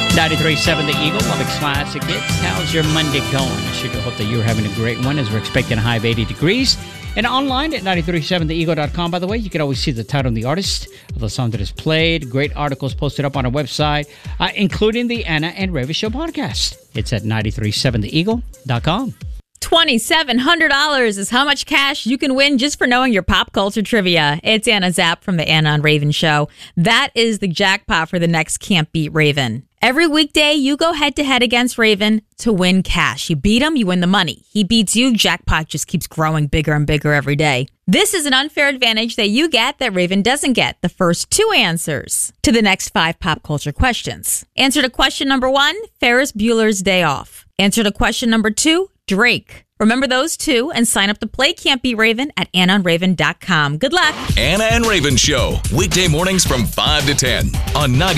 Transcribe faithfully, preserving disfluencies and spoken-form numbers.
ninety-three point seven The Eagle, Lubbock's Classic Hits. How's your Monday going? I sure do hope that you're having a great one as we're expecting a high of eighty degrees. And online at ninety-three point seven the eagle dot com, by the way, you can always see the title and the artist of the song that is played. Great articles posted up on our website, uh, including the Anna and Raven Show podcast. It's at ninety-three point seven the eagle dot com. two thousand seven hundred dollars is how much cash you can win just for knowing your pop culture trivia. It's Anna Zapp from the Anna and Raven Show. That is the jackpot for the next Can't Beat Raven. Every weekday, you go head-to-head against Raven to win cash. You beat him, you win the money. He beats you, jackpot just keeps growing bigger and bigger every day. This is an unfair advantage that you get that Raven doesn't get. The first two answers to the next five pop culture questions. Answer to question number one, Ferris Bueller's Day Off. Answer to question number two, Drake. Remember those two and sign up to play Can't Beat Raven at anna and raven dot com. Good luck. Anna and Raven Show, weekday mornings from five to ten on ninety.